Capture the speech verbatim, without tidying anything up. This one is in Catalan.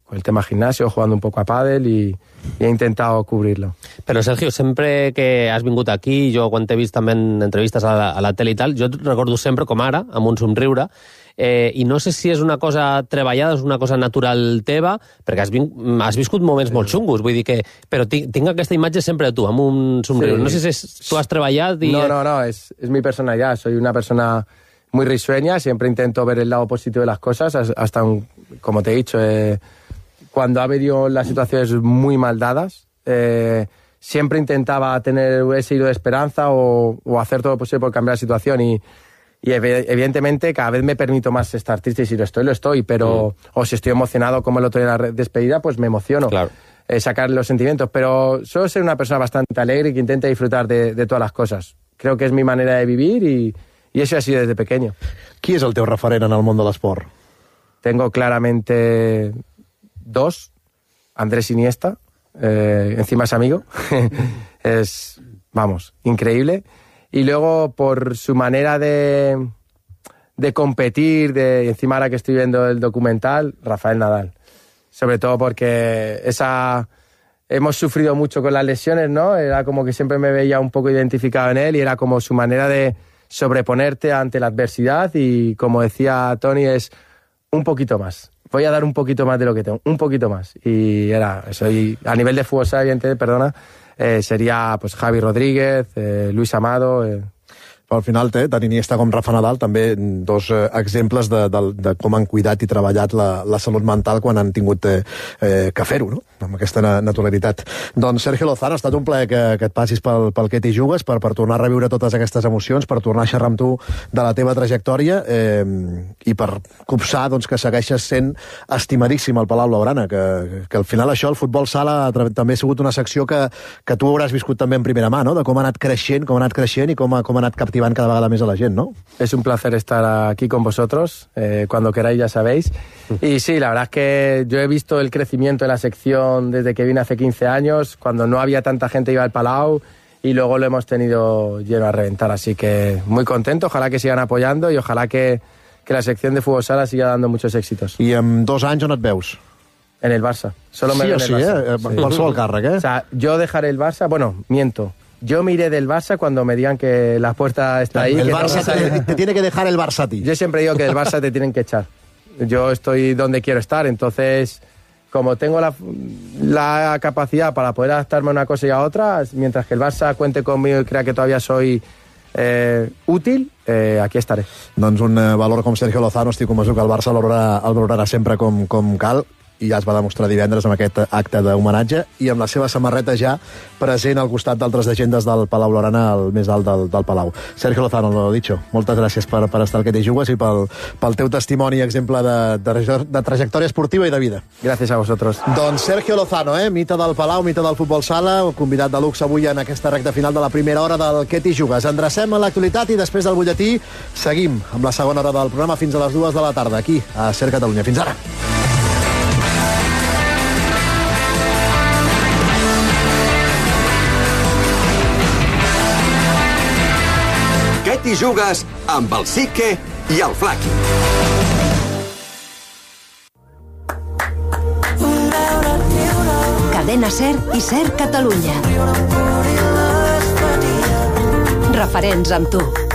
con el tema gimnasio, jugando un poco a pádel y, y he intentado cubrirlo. Però, Sergio, sempre que has vingut aquí, jo quan t'he vist també en entrevistes a la, a la tele i tal, jo et recordo sempre com ara, amb un somriure, eh, i no sé si és una cosa treballada, és una cosa natural teva, perquè has, vin has viscut moments molt xungos, vull dir que... Però tinc, tinc aquesta imatge sempre de tu, amb un somriure. Sí. No sé si és, tu has treballat i... No, no, no, es, es mi personalidad. Soy una persona muy risueña, siempre intento ver el lado positivo de las cosas, hasta, un, como te he dicho, eh, cuando ha habido las situaciones muy mal dadas, eh, siempre intentaba tener ese hilo de esperanza o, o hacer todo lo posible por cambiar la situación y, y evidentemente cada vez me permito más estar triste y si lo estoy, lo estoy, pero mm. o si estoy emocionado como el otro día en la despedida, pues me emociono. Claro. Eh, sacar los sentimientos, pero suelo ser una persona bastante alegre y que intenta disfrutar de, de todas las cosas. Creo que es mi manera de vivir y, y eso ha sido desde pequeño. Qui és el teu referent en el món de l'esport? Tengo claramente dos. Andrés Iniesta, eh, encima es amigo, es, vamos, increíble. Y luego por su manera de, de competir, de encima ahora que estoy viendo el documental, Rafael Nadal. Sobre todo porque esa hemos sufrido mucho con las lesiones, ¿no? Era como que siempre me veía un poco identificado en él y era como su manera de sobreponerte ante la adversidad y, como decía Tony, es un poquito más. Voy a dar un poquito más de lo que tengo, un poquito más. Y era eso. Y a nivel de fútbol sala, evidentemente, perdona, eh, sería pues Javi Rodríguez, eh, Luis Amado... Eh. Al final té, tant Iniesta com Rafa Nadal, també dos eh, exemples de, de, de com han cuidat i treballat la, la salut mental quan han tingut eh, eh, que fer-ho, no? Amb aquesta naturalitat. Doncs, Sergio Lozano, ha estat un plaer que, que et passis pel, pel que t'hi jugues, per, per tornar a reviure totes aquestes emocions, per tornar a xerrar amb tu de la teva trajectòria eh, i per copsar doncs, que segueixes sent estimadíssim al Palau Blaugrana, que, que al final això, el futbol sala, també ha sigut una secció que, que tu hauràs viscut també en primera mà, no? De com ha anat creixent, com ha anat creixent i com ha, com ha anat captivant cada vegada més a la gent, ¿no? Es un placer estar aquí con vosotros, eh, cuando queráis ya sabéis. Y sí, la verdad es que yo he visto el crecimiento de la sección desde que vine hace quince años, cuando no había tanta gente iba al Palau y luego lo hemos tenido lleno a reventar, así que muy contento, ojalá que sigan apoyando y ojalá que, que la sección de fútbol sala siga dando muchos éxitos. I en dos anys on et veus? En el Barça. Solo me sí veo o en sí, el Barça. eh? Sí. Qualsevol càrrec, eh? O sea, yo dejaré el Barça, bueno, miento. Yo me iré del Barça cuando me digan que la puerta está ahí. El que Barça no te, te tiene que dejar el Barça a ti. Yo siempre digo que del Barça te tienen que echar. Yo estoy donde quiero estar, entonces, como tengo la, la capacidad para poder adaptarme a una cosa y a otra, mientras que el Barça cuente conmigo y crea que todavía soy eh, útil, eh, aquí estaré. Doncs un eh, valor com Sergio Lozano, estic convençut que el Barça el valorarà, el valorarà sempre com, com cal, i ja es va demostrar divendres amb aquest acte d'homenatge i amb la seva samarreta ja present al costat d'altres llegendes del Palau Blaugrana al més alt del, del Palau. Sergio Lozano, lo dicho, moltes gràcies per, per estar al que t'hi jugues i pel, pel teu testimoni i exemple de, de, de trajectòria esportiva i de vida. Gràcies a vosaltres. Doncs Sergio Lozano, eh? Mite del Palau, mite del futbol sala, convidat de luxe avui en aquesta recta final de la primera hora del que t'hi jugues. Endrecem a l'actualitat i després del butlletí seguim amb la segona hora del programa fins a les dues de la tarda, aquí a Ser Catalunya. Fins ara. Què t'hi jugues amb el Sique i el Flaqui? Cadena Ser i Ser Catalunya. Referents amb tu.